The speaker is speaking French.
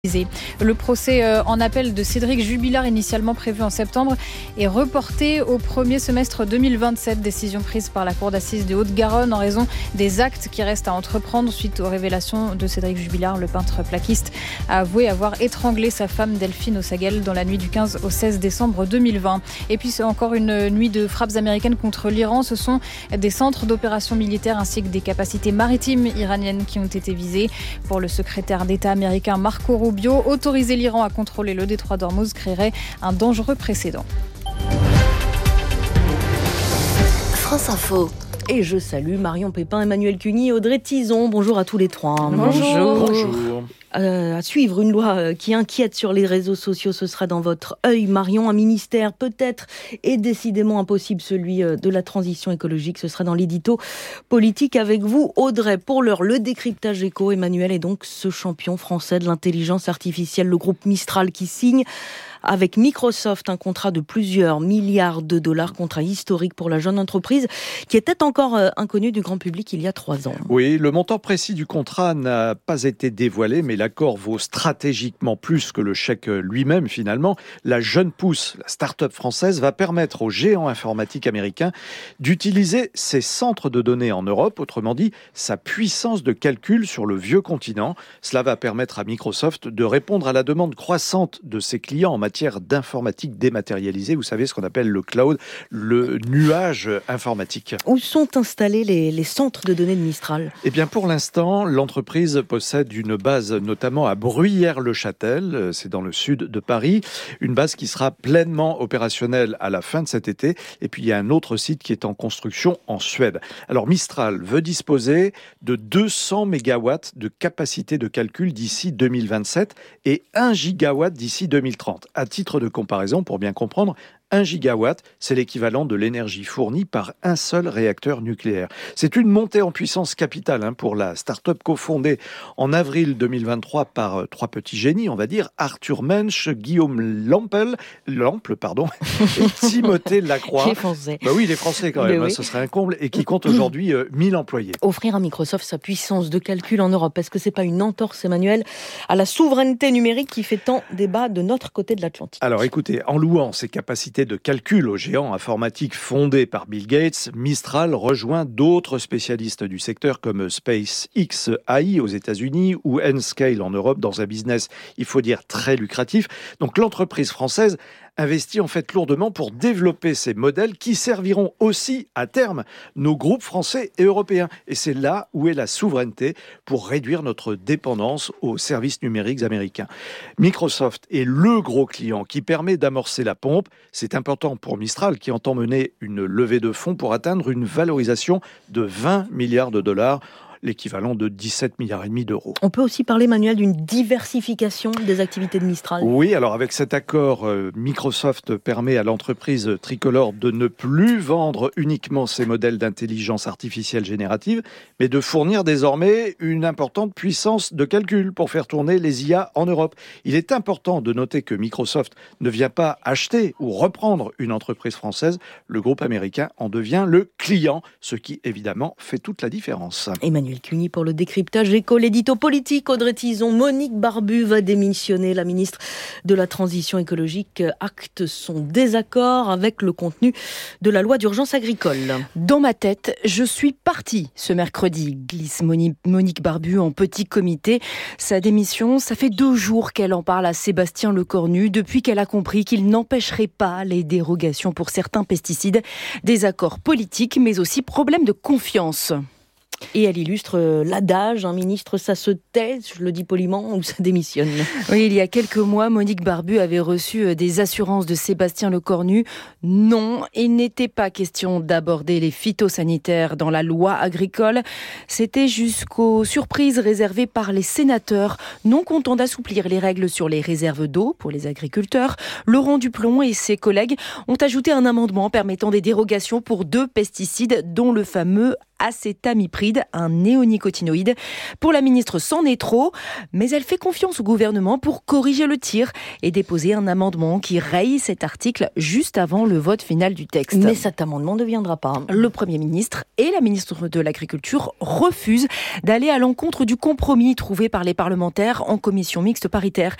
Le procès en appel de Cédric Jubilard, initialement prévu en septembre, est reporté au premier semestre 2027. Décision prise par la Cour d'assises de Haute-Garonne en raison des actes qui restent à entreprendre suite aux révélations de Cédric Jubilard. Le peintre plaquiste a avoué avoir étranglé sa femme Delphine Ossagel dans la nuit du 15 au 16 décembre 2020. Et puis c'est encore une nuit de frappes américaines contre l'Iran. Ce sont des centres d'opérations militaires ainsi que des capacités maritimes iraniennes qui ont été visées. Pour le secrétaire d'État américain Marco Rubio, autoriser l'Iran à contrôler le détroit d'Ormuz créerait un dangereux précédent. France Info. Et je salue Marion Pépin, Emmanuel Cuny et Audrey Tizon. Bonjour à tous les trois. Bonjour. À suivre, une loi qui inquiète sur les réseaux sociaux, ce sera dans votre œil, Marion. Un ministère peut-être et décidément impossible, celui de la transition écologique. Ce sera dans l'édito politique avec vous, Audrey. Pour l'heure, le décryptage éco. Emmanuel est donc ce champion français de l'intelligence artificielle, le groupe Mistral qui signe avec Microsoft un contrat de plusieurs milliards de dollars, contrat historique pour la jeune entreprise qui était encore inconnu du grand public il y a 3 ans. Oui, le montant précis du contrat n'a pas été dévoilé, mais l'accord vaut stratégiquement plus que le chèque lui-même finalement. La jeune pousse, la start-up française, va permettre aux géants informatiques américains d'utiliser ses centres de données en Europe, autrement dit sa puissance de calcul sur le vieux continent. Cela va permettre à Microsoft de répondre à la demande croissante de ses clients en matière d'informatique dématérialisée, vous savez ce qu'on appelle le cloud, le nuage informatique. Où sont installés les centres de données de Mistral ? Eh bien pour l'instant, l'entreprise possède une base notamment à Bruyères-le-Châtel, c'est dans le sud de Paris, une base qui sera pleinement opérationnelle à la fin de cet été, et puis il y a un autre site qui est en construction en Suède. Alors Mistral veut disposer de 200 mégawatts de capacité de calcul d'ici 2027 et 1 gigawatt d'ici 2030. À titre de comparaison, pour bien comprendre, 1 gigawatt, c'est l'équivalent de l'énergie fournie par un seul réacteur nucléaire. C'est une montée en puissance capitale pour la start-up cofondée en avril 2023 par 3 petits génies, on va dire, Arthur Mensch, Guillaume Lample, et Timothée Lacroix. Les Français. Bah oui, les Français quand même, oui. Ce serait un comble, et qui compte aujourd'hui 1000 employés. Offrir à Microsoft sa puissance de calcul en Europe, est-ce que c'est pas une entorse, Emmanuel, à la souveraineté numérique qui fait tant débat de notre côté de l'Atlantique ? Alors écoutez, en louant ses capacités de calcul aux géants informatiques fondés par Bill Gates, Mistral rejoint d'autres spécialistes du secteur comme SpaceX AI aux États-Unis ou Nscale en Europe dans un business, il faut dire, très lucratif. Donc l'entreprise française investit en fait lourdement pour développer ces modèles qui serviront aussi à terme nos groupes français et européens. Et c'est là où est la souveraineté pour réduire notre dépendance aux services numériques américains. Microsoft est le gros client qui permet d'amorcer la pompe. C'est important pour Mistral qui entend mener une levée de fonds pour atteindre une valorisation de 20 milliards de dollars. L'équivalent de 17 milliards et demi d'euros. On peut aussi parler, Manuel, d'une diversification des activités de Mistral. Oui, alors avec cet accord, Microsoft permet à l'entreprise tricolore de ne plus vendre uniquement ses modèles d'intelligence artificielle générative, mais de fournir désormais une importante puissance de calcul pour faire tourner les IA en Europe. Il est important de noter que Microsoft ne vient pas acheter ou reprendre une entreprise française. Le groupe américain en devient le client, ce qui évidemment fait toute la différence. Emmanuel Cuny pour le décryptage éco, l'édito politique. Audrey Tizon, Monique Barbu va démissionner. La ministre de la Transition écologique acte son désaccord avec le contenu de la loi d'urgence agricole. Dans ma tête, je suis partie ce mercredi, glisse Monique Barbu en petit comité. Sa démission, ça fait 2 jours qu'elle en parle à Sébastien Lecornu, depuis qu'elle a compris qu'il n'empêcherait pas les dérogations pour certains pesticides. Désaccord politique, mais aussi problème de confiance. Et elle illustre l'adage, un ministre, ça se tait, je le dis poliment, ou ça démissionne. Oui, il y a quelques mois, Monique Barbu avait reçu des assurances de Sébastien Lecornu. Non, il n'était pas question d'aborder les phytosanitaires dans la loi agricole. C'était jusqu'aux surprises réservées par les sénateurs, non contents d'assouplir les règles sur les réserves d'eau pour les agriculteurs. Laurent Duplon et ses collègues ont ajouté un amendement permettant des dérogations pour 2 pesticides, dont le fameux acétamipride, un néonicotinoïde. Pour la ministre, c'en est trop, mais elle fait confiance au gouvernement pour corriger le tir et déposer un amendement qui raye cet article juste avant le vote final du texte. Mais cet amendement ne viendra pas. Le Premier ministre et la ministre de l'Agriculture refusent d'aller à l'encontre du compromis trouvé par les parlementaires en commission mixte paritaire.